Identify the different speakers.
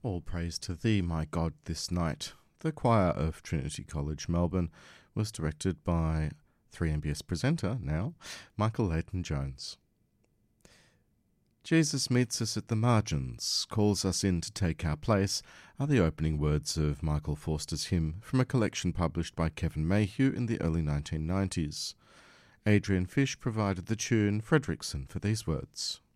Speaker 1: All praise to thee, my God, this night. The choir of Trinity College, Melbourne, was directed by 3MBS presenter, now, Michael Leighton Jones. Jesus meets us at the margins, calls us in to take our place, are the opening words of Michael Forster's hymn from a collection published by Kevin Mayhew in the early 1990s. Adrian Fish provided the tune Fredrickson for these words.